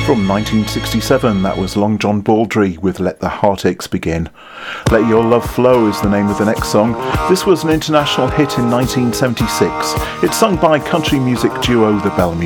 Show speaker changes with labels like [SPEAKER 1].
[SPEAKER 1] From 1967, that was Long John Baldry with Let the Heartaches Begin. Let Your Love Flow is the name of the next song. This was an international hit in 1976. It's sung by country music duo The Bellmuse.